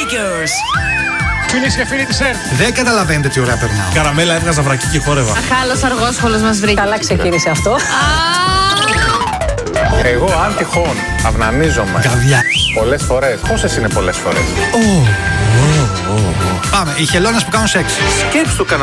Makers. Φίλες και φίλοι της ΕΡΤ. Δεν καταλαβαίνετε τι ωραία περνάω. Καραμέλα έβγαζα βρακή και χόρευα. Αχάλος αργόσχολος μας βρήκε. Καλά ξεκίνησε αυτό. Εγώ αν τυχόν αυνανίζομαι Καβιά. πολλές φορές. Πόσες είναι πολλές φορές? Πάμε, οι χελώνες που κάνουν σεξ. Σκέψου κανένα